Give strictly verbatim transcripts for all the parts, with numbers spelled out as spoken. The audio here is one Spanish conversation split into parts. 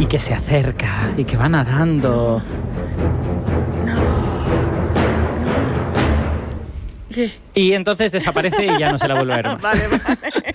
y que se acerca y que va nadando. ¿Qué? Y entonces desaparece y ya no se la vuelve a ver más. Vale, vale.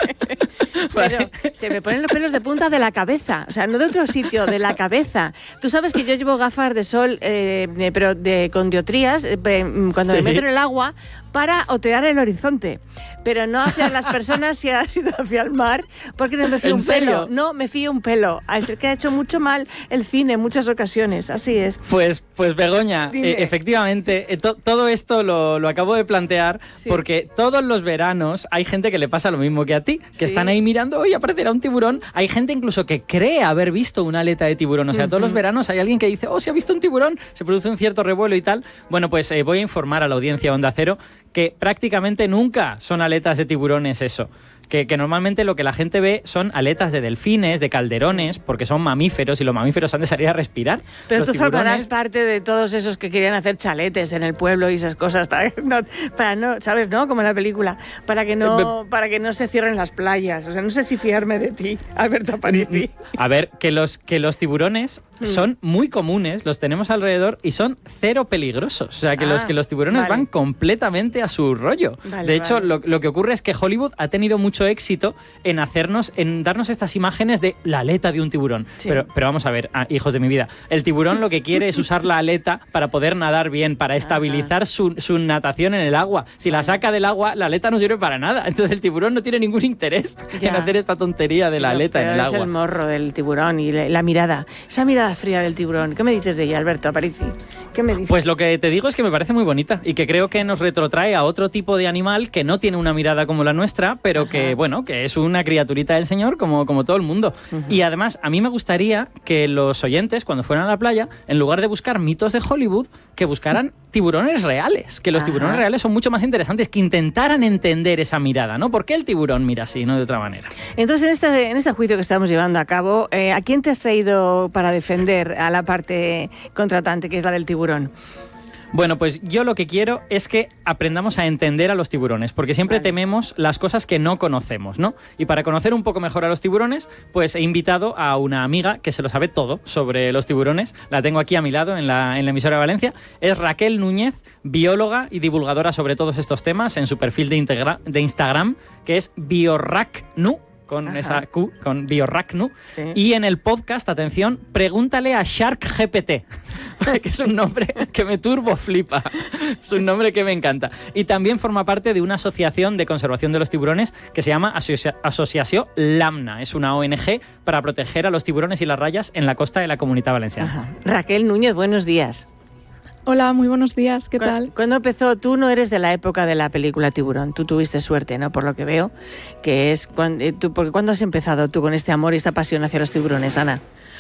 Pero se me ponen los pelos de punta de la cabeza, o sea, no de otro sitio, de la cabeza. Tú sabes que yo llevo gafas de sol, eh, de, pero de, con dioptrías, eh, cuando Sí. me meto en el agua, para otear el horizonte. Pero no hacia las personas, sino hacia el mar, porque no me fío ¿En un pelo. serio? No me fío un pelo. Es que ha hecho mucho mal el cine en muchas ocasiones, así es. Pues, pues Begoña, Dime. eh, efectivamente, eh, to- todo esto lo, lo acabo de plantear Sí. porque todos los veranos hay gente que le pasa lo mismo que a ti, que Sí. están ahí mirando, hoy aparecerá un tiburón. Hay gente incluso que cree haber visto una aleta de tiburón. O sea, todos los veranos hay alguien que dice, oh, se ha visto un tiburón, se produce un cierto revuelo y tal. Bueno, pues eh, voy a informar a la audiencia Onda Cero que prácticamente nunca son aletas de tiburones eso. Que, que normalmente lo que la gente ve son aletas de delfines, de calderones, porque son mamíferos y los mamíferos han de salir a respirar. Pero Los tú formarás tiburones- parte de todos esos que querían hacer chaletes en el pueblo y esas cosas para que no, para no, ¿sabes? ¿No? Como en la película, para que no, para que no se cierren las playas. O sea, no sé si fiarme de ti, Alberto Aparici. A ver, que los, que los tiburones son muy comunes, los tenemos alrededor y son cero peligrosos. O sea, que, Ah, los, que los tiburones vale. van completamente a su rollo. Vale, de hecho, vale. lo, lo que ocurre es que Hollywood ha tenido mucho éxito en hacernos, en darnos estas imágenes de la aleta de un tiburón. Sí. Pero, pero vamos a ver, ah, hijos de mi vida, el tiburón lo que quiere es usar la aleta para poder nadar bien, para estabilizar su, su natación en el agua. Si la saca del agua, la aleta no sirve para nada. Entonces el tiburón no tiene ningún interés Ya. en hacer esta tontería de la Sí, lo aleta en peor el es agua. el morro del tiburón y la, la mirada, esa mirada fría del tiburón. ¿Qué me dices de ella, Alberto Aparici? ¿Qué me dices? Pues lo que te digo es que me parece muy bonita y que creo que nos retrotrae a otro tipo de animal que no tiene una mirada como la nuestra, pero Ajá. que, bueno, que es una criaturita del Señor como, como todo el mundo. Y además, a mí me gustaría que los oyentes, cuando fueran a la playa, en lugar de buscar mitos de Hollywood, que buscaran tiburones reales, que los Ajá. tiburones reales son mucho más interesantes, que intentaran entender esa mirada, ¿no? ¿Por qué el tiburón mira así, no de otra manera? Entonces, en este, en este juicio que estamos llevando a cabo, eh, ¿a quién te has traído para defender a la parte contratante, que es la del tiburón? Bueno, pues yo lo que quiero es que aprendamos a entender a los tiburones, porque siempre Vale. tememos las cosas que no conocemos, ¿no? Y para conocer un poco mejor a los tiburones, pues he invitado a una amiga que se lo sabe todo sobre los tiburones. La tengo aquí a mi lado en la, en la emisora de Valencia. Es Raquel Núñez, bióloga y divulgadora sobre todos estos temas en su perfil de, integra- de Instagram, que es bioracnu, con Ajá. esa Q, con bioracnu. Sí. Y en el podcast, atención, pregúntale a Shark G P T, que es un nombre que me turbo flipa. Es un nombre que me encanta. Y también forma parte de una asociación de conservación de los tiburones que se llama Asocia- Asociació Lamna. Es una O N G para proteger a los tiburones y las rayas en la costa de la Comunitat Valenciana. Ajá. Raquel Núñez, buenos días. Hola, muy buenos días, ¿qué ¿Cu- tal? ¿Cuándo empezó? Tú no eres de la época de la película Tiburón. Tú tuviste suerte, ¿no? Por lo que veo, que es cuando, eh, tú, porque ¿cuándo has empezado tú con este amor y esta pasión hacia los tiburones, Ana?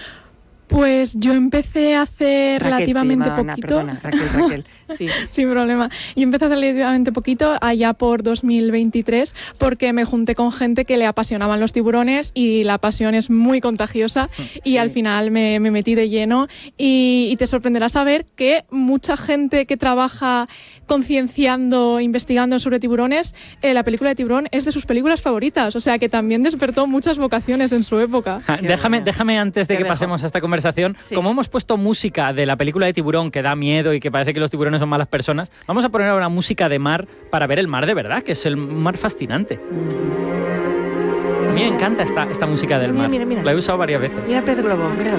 Pues yo empecé hace Raquel, relativamente te llamaba Ana, poquito. perdona, Raquel, Raquel. Sí. Sin problema. Yo empecé hace relativamente poquito, allá por dos mil veintitrés, porque me junté con gente que le apasionaban los tiburones y la pasión es muy contagiosa y Sí. al final me, me metí de lleno y, y te sorprenderá saber que mucha gente que trabaja concienciando, investigando sobre tiburones, eh, la película de Tiburón es de sus películas favoritas, o sea que también despertó muchas vocaciones en su época. Ah, Qué Déjame, bueno. déjame antes de Te que dejo. pasemos a esta conversación, Sí. como hemos puesto música de la película de Tiburón que da miedo y que parece que los tiburones son malas personas, vamos a poner ahora música de mar para ver el mar de verdad, que es el mar fascinante. A mí me encanta esta, esta música del Mira, mar. mira, mira. La he usado varias veces. Mira el pez globo, míralo.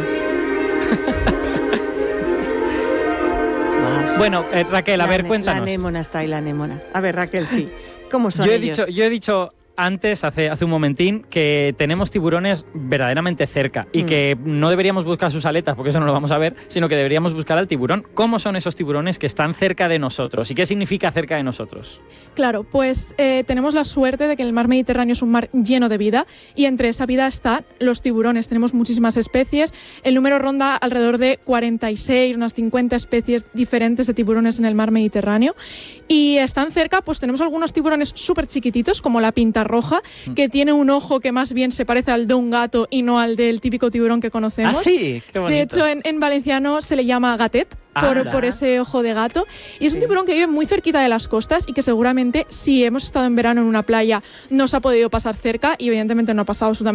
Wow, sí. Bueno, eh, Raquel, a La ver, ne- cuéntanos. La anémona está ahí, la anémona. A ver, Raquel, sí. ¿Cómo son Yo he, ellos? dicho, yo he dicho antes, hace, hace un momentín, que tenemos tiburones verdaderamente cerca y Mm. que no deberíamos buscar sus aletas, porque eso no lo vamos a ver, sino que deberíamos buscar al tiburón. ¿Cómo son esos tiburones que están cerca de nosotros? ¿Y qué significa cerca de nosotros? Claro, pues eh, tenemos la suerte de que el mar Mediterráneo es un mar lleno de vida y entre esa vida están los tiburones. Tenemos muchísimas especies. El número ronda alrededor de cuarenta y seis, unas cincuenta especies diferentes de tiburones en el mar Mediterráneo. Y están cerca, pues tenemos algunos tiburones súper chiquititos, como la pinta roja, que tiene un ojo que más bien se parece al de un gato y no al del típico tiburón que conocemos. Ah, sí, qué bonito. De hecho, en, en valenciano se le llama gatet por, Anda. por ese ojo de gato. Y es un Sí. tiburón que vive muy cerquita de las costas y que seguramente si hemos estado en verano en una playa nos ha podido pasar cerca y evidentemente no ha pasado absolutamente